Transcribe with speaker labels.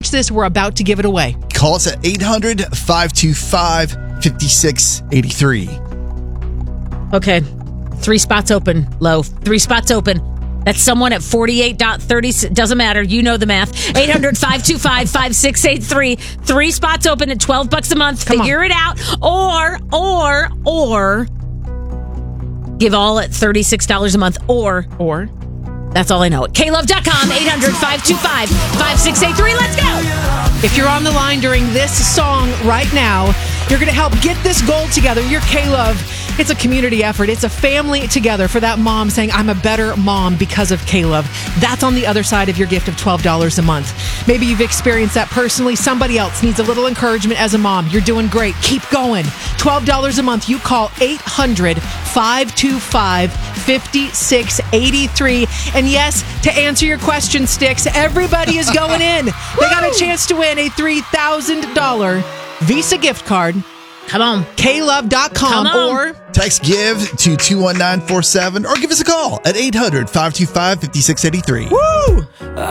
Speaker 1: Watch this. We're about to give it away.
Speaker 2: Call us at 800-525-5683.
Speaker 3: Okay. 3 spots open, Lo. 3 spots open. That's someone at 48.30. Doesn't matter. You know the math. 800-525-5683. 3 spots open at $12 a month. Figure it out. Or give all at $36 a month. Or that's all I know. KLove.com, 800-525-5683. Let's go.
Speaker 1: If you're on the line during this song right now, you're going to help get this goal together. You're K-Love. It's a community effort. It's a family together for that mom saying, I'm a better mom because of K-Love. That's on the other side of your gift of $12 a month. Maybe you've experienced that personally. Somebody else needs a little encouragement as a mom. You're doing great. Keep going. $12 a month. You call 800-525-5683. And yes, to answer your question, Sticks, everybody is going in. They got a chance to win a $3,000 Visa gift card.
Speaker 3: Come on.
Speaker 1: KLove.com or
Speaker 2: text GIVE to 21947 or give us a call at 800-525-5683.
Speaker 1: Woo!